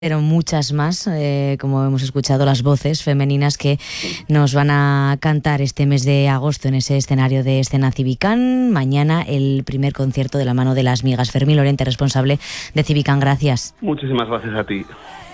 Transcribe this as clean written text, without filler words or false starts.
pero muchas más, como hemos escuchado, las voces femeninas que nos van a cantar este mes de agosto en ese escenario de Escena Civicán. Mañana el primer concierto de la mano de Las Migas. Fermín Lorente, responsable de Civicán, gracias. Muchísimas gracias a ti.